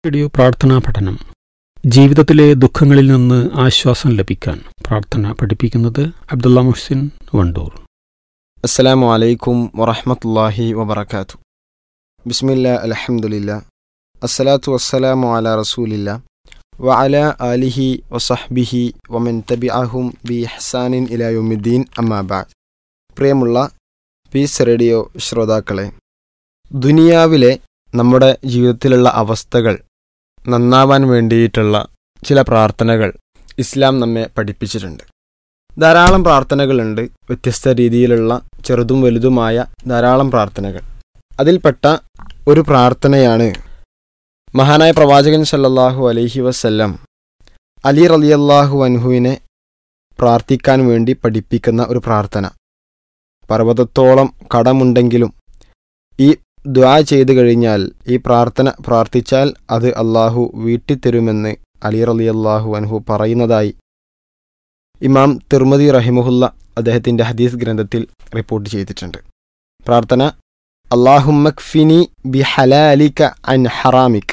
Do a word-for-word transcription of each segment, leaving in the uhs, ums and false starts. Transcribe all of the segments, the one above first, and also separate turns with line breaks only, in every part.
Radio പ്രാർത്ഥനാ പഠനം. ജീവിതത്തിലെ ദുഃഖങ്ങളിൽ നിന്ന് ആശ്വാസം ലഭിക്കാൻ പ്രാർത്ഥന പഠിപ്പിക്കുന്നത് അബ്ദുള്ള മുഹ്സിൻ വണ്ടൂർ.
അസ്സലാമു അലൈക്കും വറഹ്മത്തുള്ളാഹി വബറകാതുഹു. ബിസ്മില്ലാ അൽഹംദുലില്ലാ അസ്സലാത്തു വസ്സലാമു അലാ റസൂലില്ലാ വഅലാ ആലിഹി വസഹ്ബിഹി വമൻ തബിഅഹും ബി ഇഹ്സാനിൻ ഇലാ യൗമിദ്ദീൻ. അമ്മാ ബഅദ്. പ്രിയമുള്ള പീസ് റേഡിയോ ശ്രോതാക്കളെ, ദുനിയാവിലെ നമ്മുടെ ജീവിതത്തിലുള്ള അവസ്ഥകൾ നന്നാവാൻ വേണ്ടിയിട്ടുള്ള ചില പ്രാർത്ഥനകൾ ഇസ്ലാം നമ്മെ പഠിപ്പിച്ചിട്ടുണ്ട്. ധാരാളം പ്രാർത്ഥനകളുണ്ട്, വ്യത്യസ്ത രീതിയിലുള്ള ചെറുതും വലുതുമായ ധാരാളം പ്രാർത്ഥനകൾ. അതിൽപ്പെട്ട ഒരു പ്രാർത്ഥനയാണ് മഹാനായ പ്രവാചകൻ സല്ലല്ലാഹു അലൈഹി വസല്ലം അലി റളിയല്ലാഹു അൻഹുവിനെ പ്രാർത്ഥിക്കാൻ വേണ്ടി പഠിപ്പിക്കുന്ന ഒരു പ്രാർത്ഥന. പർവ്വതത്തോളം കടമുണ്ടെങ്കിലും ഈ ദുആ ചെയ്തു കഴിഞ്ഞാൽ, ഈ പ്രാർത്ഥന പ്രാർത്ഥിച്ചാൽ അത് അള്ളാഹു വീട്ടിത്തരുമെന്ന് അലി റളിയല്ലാഹു അൻഹു പറയുന്നതായി ഇമാം തിർമിദി റഹിമഹുല്ല അദ്ദേഹത്തിൻ്റെ ഹദീസ് ഗ്രന്ഥത്തിൽ റിപ്പോർട്ട് ചെയ്തിട്ടുണ്ട്. പ്രാർത്ഥന: അല്ലാഹുമ്മ ക്ഫിനി ബിഹലാലിക അൻ ഹറാമിക്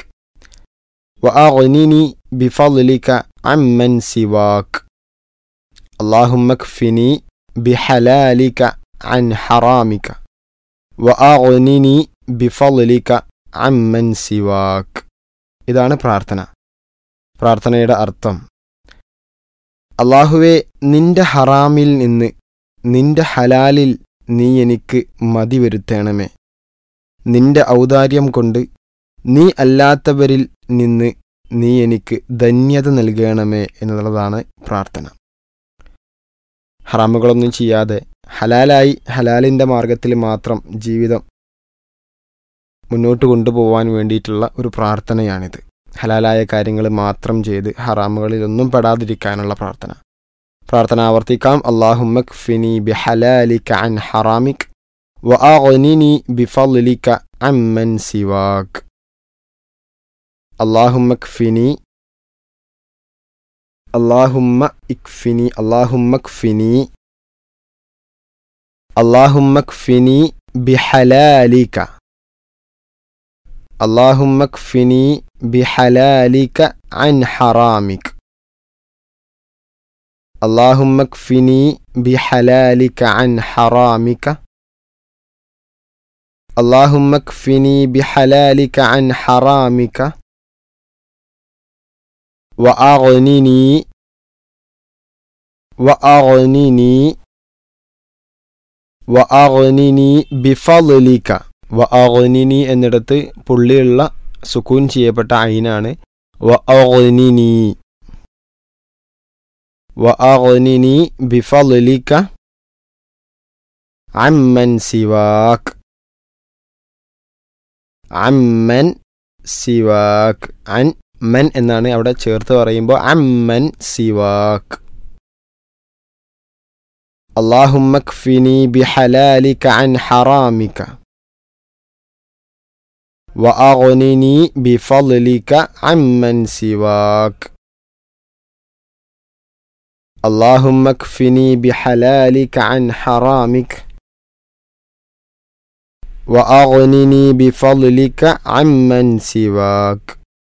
വഅഗ്നിനി ബിഫളിക അമ്മൻ സിവാക്. അല്ലാഹുമ്മ ക്ഫിനി ബിഹലാലിക അൻ ഹറാമിക വഅഗ്നിനി ബിഫളിക അമ്മൻ സിവാക്. ഇതാണ് പ്രാർത്ഥന. പ്രാർത്ഥനയുടെ അർത്ഥം: അല്ലാഹുവേ, നിന്റെ ഹറാമിൽ നിന്ന് നിന്റെ ഹലാലിൽ നീ എനിക്ക് മതി വരുത്തണമേ. നിന്റെ ഔദാര്യം കൊണ്ട് നീ അല്ലാത്തവരിൽ നിന്ന് നീ എനിക്ക് ധന്യത നൽകണമേ എന്നുള്ളതാണ് പ്രാർത്ഥന. ഹറാമുകളൊന്നും ചെയ്യാതെ ഹലാലായി ഹലാലിൻ്റെ മാർഗത്തിൽ മാത്രം ജീവിതം മുന്നോട്ട് കൊണ്ടുപോകാൻ വേണ്ടിയിട്ടുള്ള ഒരു പ്രാർത്ഥനയാണിത്. ഹലാലായ കാര്യങ്ങൾ മാത്രം ചെയ്ത് ഹറാമുകളിലൊന്നും പെടാതിരിക്കാനുള്ള പ്രാർത്ഥന. പ്രാർത്ഥന ആവർത്തിക്കാം: അല്ലാഹുമ്മ ക്ഫിനി ബിഹലാലിക അൻ ഹറാമിക് വഅഗ്നിനി ബിഫളിക അമ്മൻ സിവാക്. അല്ലാഹുമ്മ ക്ഫിനി അല്ലാഹുമ്മ ഇക്ഫിനി അല്ലാഹുമ്മ ക്ഫിനി അല്ലാഹുമ്മ ക്ഫിനി ബിഹലാലിക അല്ലാഹുമ്മ ക്ഫിനി ബിഹലാലിക അൻ ഹറാമിക് അല്ലാഹുമ്മ ക്ഫിനി ബിഹലാലിക അൻ ഹറാമിക അല്ലാഹുമ്മ ക്ഫിനി ബിഹലാലിക അൻ ഹറാമിക വഅഗ്നിനി വഅഗ്നിനി വഅഗ്നിനി ബിഫളിക. വഅഗ്നിനി എന്നിടത്ത് പുള്ളിയുള്ള സുക്കൂൻ ചെയ്യപ്പെട്ട ഐനാണ്. വഅഗ്നിനി വഅഗ്നിനി ബിഫളിക അമ്മൻ സിവാക് അമ്മൻ സിവാക്. അൻ മൻ എന്നാണ് അവിടെ ചേർത്ത് പറയുമ്പോൾ അമ്മൻ സിവാക്. അല്ലാഹുമ്മ ക്ഫിനി ബിഹലാലിക അൻ ഹറാമിക വഅഗ്നിനി ബിഫളിക അമ്മൻ സിവാക്. അല്ലാഹുമ്മ ക്ഫിനി ബിഹലാലിക അൻ ഹറാമിക വഅഗ്നിനി ബിഫളിക അമ്മൻ സിവാക്.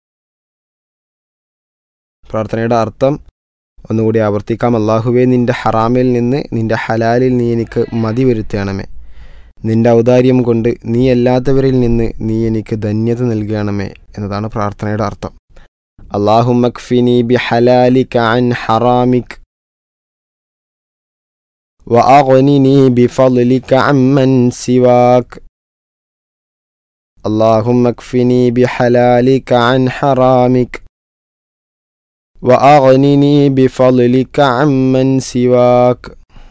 പ്രാർത്ഥനയുടെ അർത്ഥം ഒന്നുകൂടി ആവർത്തിക്കാം: അല്ലാഹുവേ, നിന്റെ ഹറാമിൽ നിന്ന് നിന്റെ ഹലാലിൽ നീ എനിക്ക് മതി വരുത്തണമേ. നിന്റെ ഔദാര്യം കൊണ്ട് നീ അല്ലാത്തവരിൽ നിന്ന് നീ എനിക്ക് ധന്യത നൽകണമേ എന്നതാണ് പ്രാർത്ഥനയുടെ അർത്ഥം. അല്ലാഹുമ്മ ക്ഫിനി ബിഹലാലിക അൻ ഹറാമിക് വഅഗ്നിനി ബിഫളിക അമ്മൻ സിവാക്. അല്ലാഹുമ്മ ക്ഫിനി ബിഹലാലിക അൻ ഹറാമിക് വഅഗ്നിനി ബിഫളിക അമ്മൻ സിവാക്.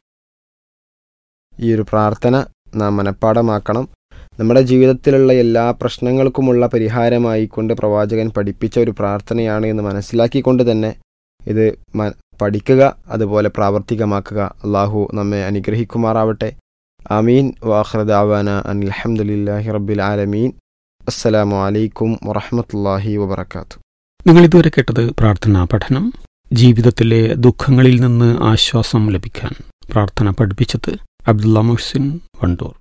ഈ ഒരു പ്രാർത്ഥന നാം മനഃപ്പാഠമാക്കണം. നമ്മുടെ ജീവിതത്തിലുള്ള എല്ലാ പ്രശ്നങ്ങൾക്കുമുള്ള പരിഹാരമായിക്കൊണ്ട് പ്രവാചകൻ പഠിപ്പിച്ച ഒരു പ്രാർത്ഥനയാണ് എന്ന് മനസ്സിലാക്കിക്കൊണ്ട് തന്നെ ഇത് പഠിക്കുക, അതുപോലെ പ്രാവർത്തികമാക്കുക. അള്ളാഹു നമ്മെ അനുഗ്രഹിക്കുമാറാവട്ടെ. ആമീൻ. വആഖിറു ദഅവാന അനിൽ ഹംദുലില്ലാഹി റബ്ബിൽ ആലമീൻ. അസ്സലാമു അലൈക്കും വറഹ്മത്തുള്ളാഹി വബറകാതുഹു.
നിങ്ങൾ ഇതുവരെ കേട്ടത് പ്രാർത്ഥനാ പഠനം. ജീവിതത്തിലെ ദുഃഖങ്ങളിൽ നിന്ന് ആശ്വാസം ലഭിക്കാൻ പ്രാർത്ഥന പഠിപ്പിച്ചത് അബ്ദുള്ള മുഹ്സിൻ വണ്ടൂർ.